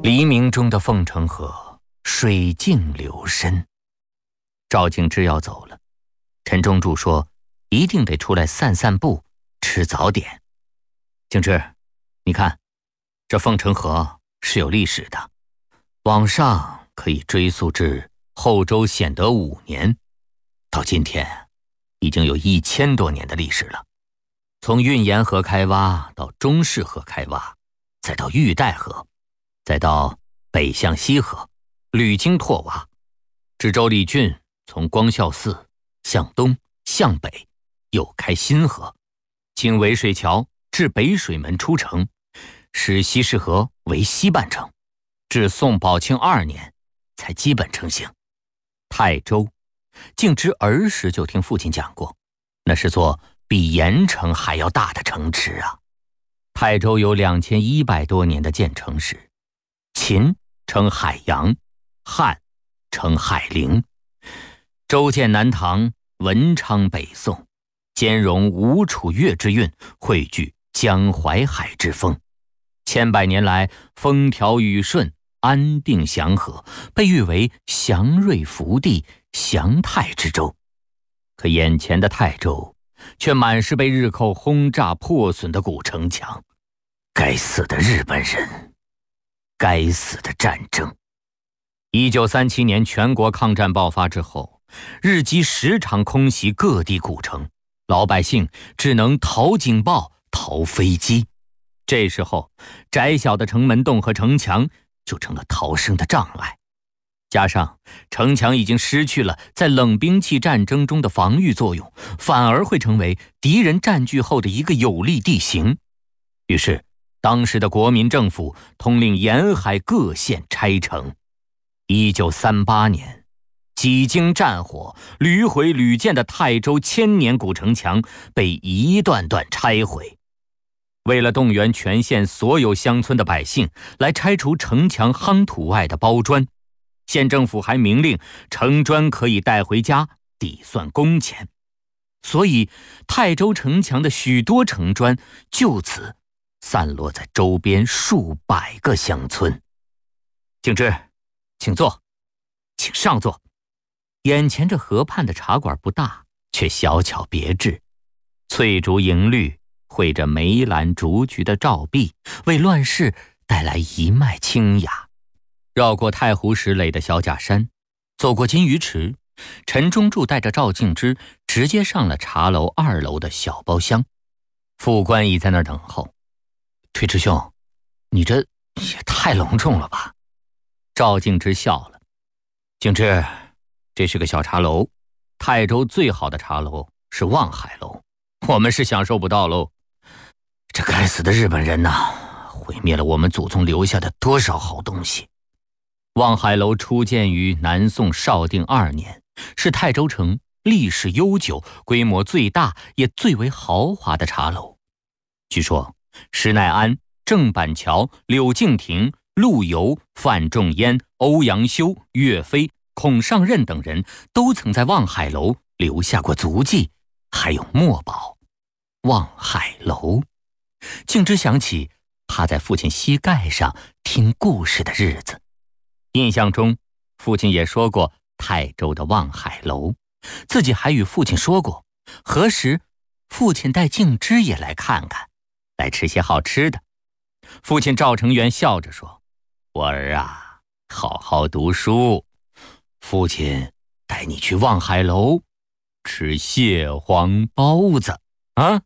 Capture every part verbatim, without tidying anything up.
黎明中的凤城河，水静流深。赵敬之要走了，陈中柱说一定得出来散散步，吃早点。敬之，你看，这凤城河是有历史的，往上可以追溯至后周显德五年，到今天已经有一千多年的历史了。从运盐河开挖到中式河开挖，再到玉带河，再到北向西河，屡经拓挖，至周礼郡从光孝寺向东向北又开新河，经渭水桥至北水门出城，使西市河为西半城，至宋宝庆二年才基本成型。泰州，敬之儿时就听父亲讲过，那是座比盐城还要大的城池啊。泰州有两千一百多年的建城史，秦称海洋，汉称海陵，周建南唐，文昌北宋，兼容吴楚越之韵，汇聚江淮海之风，千百年来风调雨顺，安定祥和，被誉为祥瑞福地，祥泰之州。可眼前的泰州却满是被日寇轰炸破损的古城墙。该死的日本人，该死的战争。一九三七年全国抗战爆发之后，日机时常空袭各地古城，老百姓只能逃警报、逃飞机。这时候，窄小的城门洞和城墙就成了逃生的障碍。加上城墙已经失去了在冷兵器战争中的防御作用，反而会成为敌人占据后的一个有利地形。于是当时的国民政府统领沿海各县拆城。一九三八年，几经战火，屡毁屡建的泰州千年古城墙被一段段拆毁。为了动员全县所有乡村的百姓来拆除城墙夯土外的包砖，县政府还明令城砖可以带回家抵算工钱。所以泰州城墙的许多城砖就此散落在周边数百个乡村。敬之，请坐，请上座。眼前这河畔的茶馆不大，却小巧别致，翠竹迎绿，绘着梅兰竹菊的照壁，为乱世带来一脉清雅。绕过太湖石垒的小假山，走过金鱼池，陈中柱带着赵敬之直接上了茶楼二楼的小包厢。副官已在那儿等候。推迟兄，你这也太隆重了吧？赵敬之笑了。敬之，这是个小茶楼，泰州最好的茶楼是望海楼，我们是享受不到喽。这该死的日本人呐，毁灭了我们祖宗留下的多少好东西。望海楼初建于南宋绍定二年，是泰州城历史悠久、规模最大也最为豪华的茶楼。据说施耐庵、郑板桥、柳敬亭、陆游、范仲淹、欧阳修、岳飞、孔尚任等人都曾在望海楼留下过足迹，还有墨宝。望海楼，敬之想起趴在父亲膝盖上听故事的日子。印象中父亲也说过泰州的望海楼，自己还与父亲说过何时父亲带敬之也来看看，来吃些好吃的。父亲赵成元笑着说，我儿啊，好好读书，父亲带你去望海楼吃蟹黄包子啊。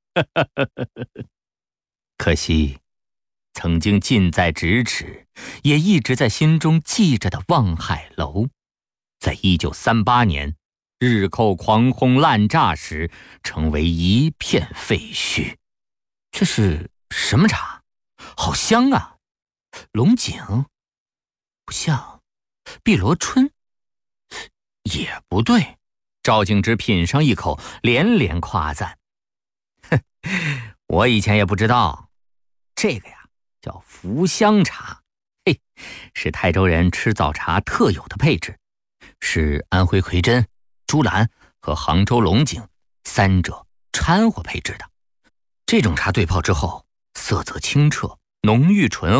可惜曾经近在咫尺，也一直在心中记着的望海楼，在一九三八年日寇狂轰滥炸时成为一片废墟。这是什么茶？好香啊！龙井？不像。碧螺春？也不对。赵敬之品上一口，连连夸赞。哼，我以前也不知道，这个呀叫福香茶，嘿，是泰州人吃早茶特有的配置，是安徽奎真、朱兰和杭州龙井三者掺和配制的。这种茶对泡之后，色泽清澈，浓郁醇厚，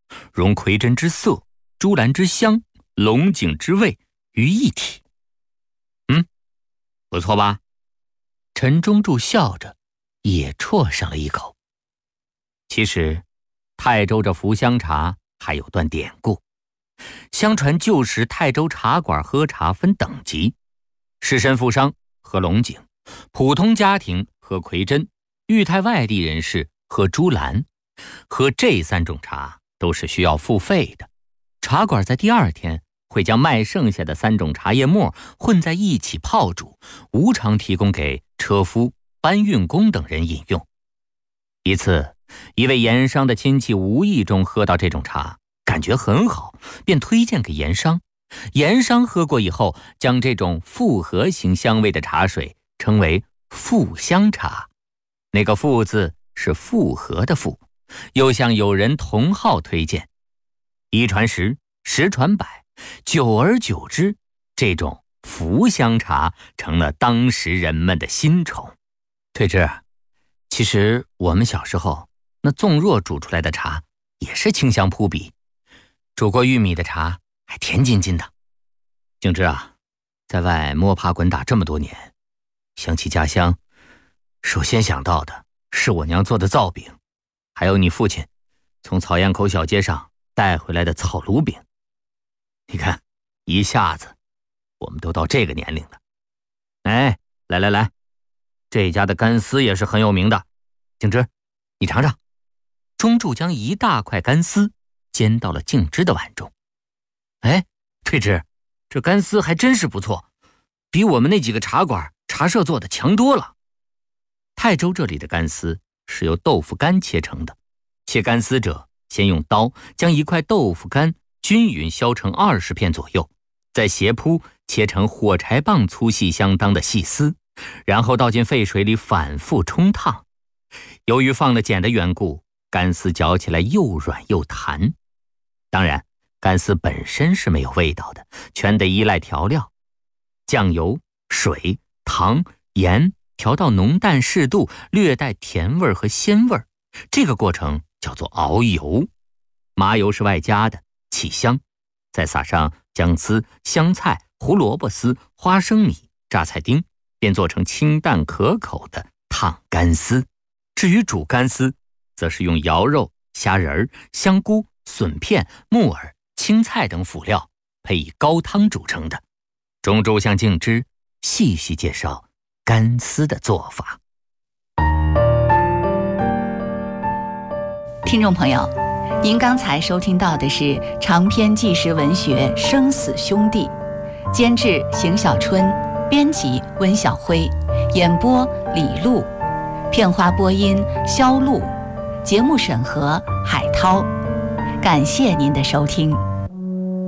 融葵针之色、珠兰之香、龙井之味于一体。嗯，不错吧？陈中柱笑着，也啜上了一口。其实，泰州这福香茶还有段典故。相传旧时泰州茶馆喝茶分等级，士绅富商喝龙井，普通家庭喝葵针，豫泰外地人士喝珠兰。喝这三种茶都是需要付费的。茶馆在第二天会将卖剩下的三种茶叶末混在一起泡煮，无偿提供给车夫、搬运工等人饮用。一次，一位盐商的亲戚无意中喝到这种茶，感觉很好，便推荐给盐商。盐商喝过以后，将这种复合型香味的茶水称为复香茶。那个复字是复合的复，又向友人同好推荐。一传十，十传百，久而久之，这种福香茶成了当时人们的新宠。退之，其实我们小时候那粽若煮出来的茶也是清香扑鼻，煮过玉米的茶还甜津津的。静之啊，在外摸爬滚打这么多年，想起家乡，首先想到的是我娘做的皂饼，还有你父亲从草堰口小街上带回来的草卤饼。你看，一下子我们都到这个年龄了。哎，来来来，这家的干丝也是很有名的。静之，你尝尝。中柱将一大块干丝煎到了静之的碗中。哎，退之，这干丝还真是不错，比我们那几个茶馆茶社做的强多了。泰州这里的干丝是由豆腐干切成的，切干丝者先用刀将一块豆腐干均匀削成二十片左右，再斜铺切成火柴棒粗细相当的细丝，然后倒进沸水里反复冲烫。由于放了碱的缘故，干丝嚼起来又软又弹。当然，干丝本身是没有味道的，全得依赖调料。酱油、水、糖、盐调到浓淡适度，略带甜味和鲜味，这个过程叫做熬油。麻油是外加的，起香，再撒上姜丝、香菜、胡萝卜丝、花生米、榨菜丁，便做成清淡可口的烫干丝。至于煮干丝，则是用肴肉、虾仁、香菇、笋片、木耳、青菜等辅料，配以高汤煮成的。中柱向静之细细介绍干丝的做法。 听众朋友，您刚才收听到的是长篇纪实文学《生死兄弟》，监制邢小春，编辑温晓辉，演播李璐，片花播音肖璐，节目审核海涛。感谢您的收听。